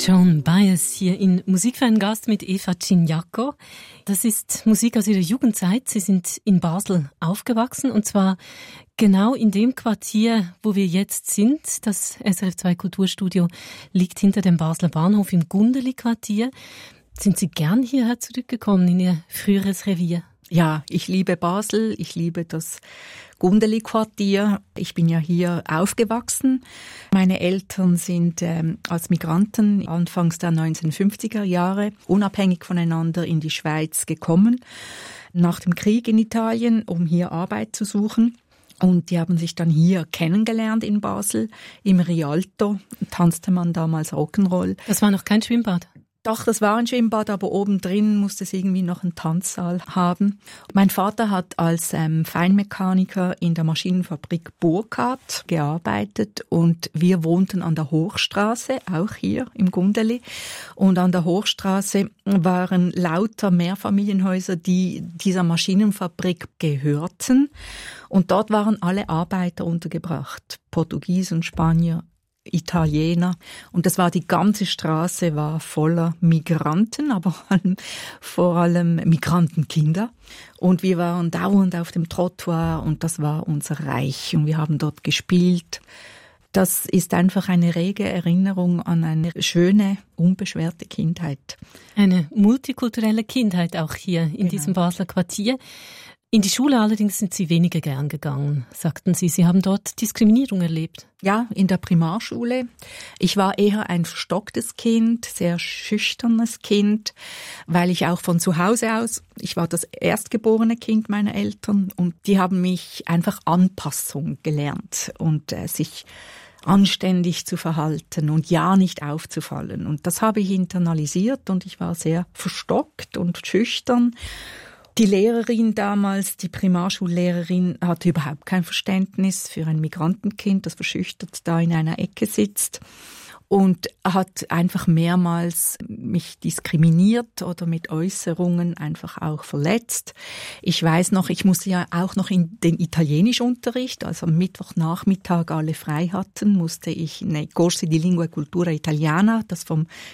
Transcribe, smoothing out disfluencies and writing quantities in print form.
Joan Baez hier in Musik für einen Gast mit Eva Cignaco. Das ist Musik aus ihrer Jugendzeit. Sie sind in Basel aufgewachsen und zwar genau in dem Quartier, wo wir jetzt sind. Das SRF 2 Kulturstudio liegt hinter dem Basler Bahnhof im Gundeli-Quartier. Sind Sie gern hierher zurückgekommen in Ihr früheres Revier? Ja, ich liebe Basel, ich liebe das Gundeli-Quartier. Ich bin ja hier aufgewachsen. Meine Eltern sind als Migranten anfangs der 1950er Jahre unabhängig voneinander in die Schweiz gekommen, nach dem Krieg in Italien, um hier Arbeit zu suchen. Und die haben sich dann hier kennengelernt in Basel. Im Rialto tanzte man damals Rock'n'Roll. Das war noch kein Schwimmbad? Doch, das war ein Schwimmbad, aber obendrin musste es irgendwie noch einen Tanzsaal haben. Mein Vater hat als Feinmechaniker in der Maschinenfabrik Burkhardt gearbeitet und wir wohnten an der Hochstraße, auch hier im Gundeli. Und an der Hochstraße waren lauter Mehrfamilienhäuser, die dieser Maschinenfabrik gehörten. Und dort waren alle Arbeiter untergebracht, Portugiesen, Spanier, Italiener. Und das war, die ganze Straße war voller Migranten, aber vor allem Migrantenkinder. Und wir waren dauernd auf dem Trottoir und das war unser Reich und wir haben dort gespielt. Das ist einfach eine rege Erinnerung an eine schöne, unbeschwerte Kindheit. Eine multikulturelle Kindheit auch hier in diesem Basler Quartier. In die Schule allerdings sind Sie weniger gern gegangen, sagten Sie. Sie haben dort Diskriminierung erlebt. Ja, in der Primarschule. Ich war eher ein verstocktes Kind, sehr schüchternes Kind, weil ich auch von zu Hause aus, ich war das erstgeborene Kind meiner Eltern und die haben mich einfach Anpassung gelernt und sich anständig zu verhalten und ja nicht aufzufallen. Und das habe ich internalisiert und ich war sehr verstockt und schüchtern. Die Lehrerin damals, die Primarschullehrerin, hatte überhaupt kein Verständnis für ein Migrantenkind, das verschüchtert da in einer Ecke sitzt und hat einfach mehrmals mich diskriminiert oder mit Äußerungen einfach auch verletzt. Ich weiß noch, ich musste ja auch noch in den Italienischunterricht, also am Mittwochnachmittag alle frei hatten, musste ich in Corsi di Lingua e Cultura Italiana, das vom